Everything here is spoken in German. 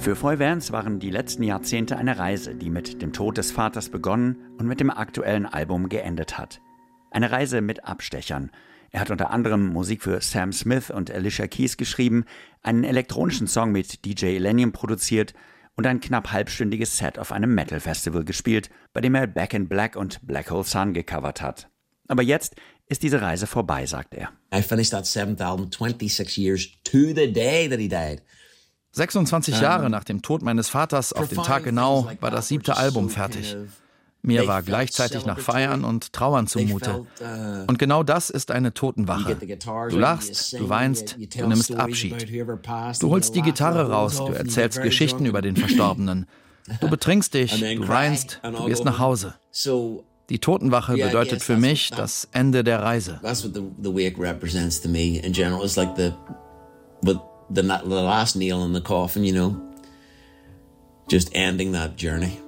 Für Foy Vance waren die letzten Jahrzehnte eine Reise, die mit dem Tod des Vaters begonnen und mit dem aktuellen Album geendet hat. Eine Reise mit Abstechern. Er hat unter anderem Musik für Sam Smith und Alicia Keys geschrieben, einen elektronischen Song mit DJ Illenium produziert und ein knapp halbstündiges Set auf einem Metal-Festival gespielt, bei dem er Back in Black und Black Hole Sun gecovert hat. Aber jetzt ist diese Reise vorbei, sagt er. I finished that 7th album 26 years to the day that he died. 26 Jahre nach dem Tod meines Vaters, auf den Tag genau, war das 7. Album fertig. Mir war gleichzeitig nach Feiern und Trauern zumute. Und genau das ist eine Totenwache. Du lachst, du weinst, du nimmst Abschied. Du holst die Gitarre raus, du erzählst Geschichten über den Verstorbenen. Du betrinkst dich, du weinst, du gehst nach Hause. Die Totenwache bedeutet für mich das Ende der Reise. The last nail in the coffin, just ending that journey.